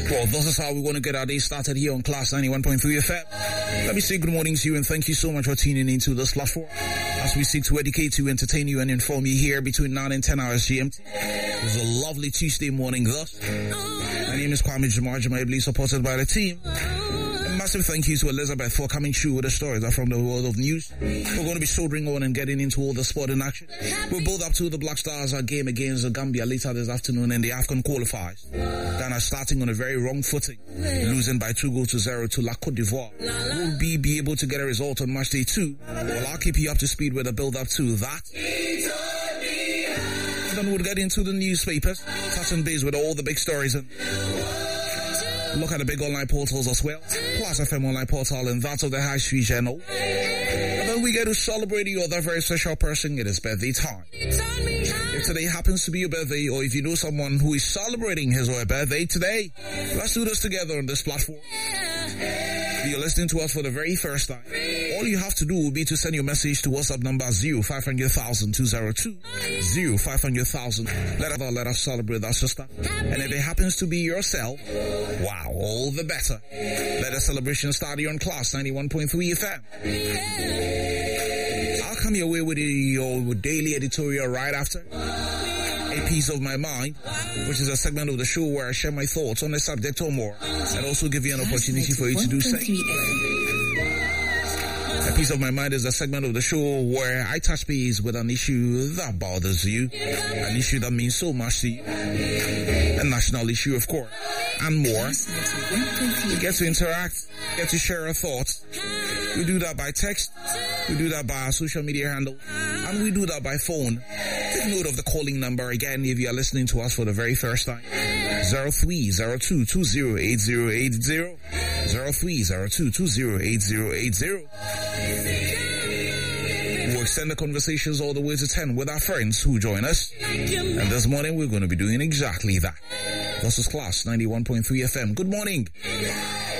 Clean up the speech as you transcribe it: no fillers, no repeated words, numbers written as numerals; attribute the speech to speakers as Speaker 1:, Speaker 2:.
Speaker 1: Well, this is how we're going to get our day started here on Class 91.3 FM. Let me say good morning to you and thank you so much for tuning into this platform as we seek to educate you, entertain you, and inform you here between 9 and 10 hours GMT. It was a lovely Tuesday morning thus. My name is Kwame Juma, ably supported by the team. Massive thank you to Elizabeth for coming through with the stories from the world of news. We're going to be soldering on and getting into all the sporting action. We're both up to the Black Stars game against Gambia later this afternoon in the AFCON qualifiers. Ghana starting on a very wrong footing, losing by 2-0 to La Côte d'Ivoire. Will we be able to get a result on match day 2? Well, I'll keep you up to speed with a build-up to that. Then we'll get into the newspapers, touching base with all the big stories and look at the big online portals as well. Plus FM online portal and that of the High Street Journal. And then we get to celebrate you or that very special person. It is birthday time. If today happens to be your birthday, or if you know someone who is celebrating his or her birthday today, let's do this together on this platform. You're listening to us for the very first time. All you have to do will be to send your message to WhatsApp number 0500,000 202 0500,000. Let us celebrate that sister. And if it happens to be yourself, wow, all the better. Let the celebration start here on Class 91.3 FM. I'll come your way with your daily editorial right after. A Piece of My Mind, which is a segment of the show where I share my thoughts on a subject or more, and also give you an opportunity for you to do so. A Piece of My Mind is a segment of the show where I touch base with an issue that bothers you, an issue that means so much to you, a national issue, of course, and more. We get to interact, get to share our thoughts. We do that by text, we do that by our social media handle, and we do that by phone. Take note of the calling number again if you are listening to us for the very first time. 0302208080 0302208080. We'll extend the conversations all the way to 10 with our friends who join us. And this morning we're going to be doing exactly that. This is Class 91.3 FM. Good morning.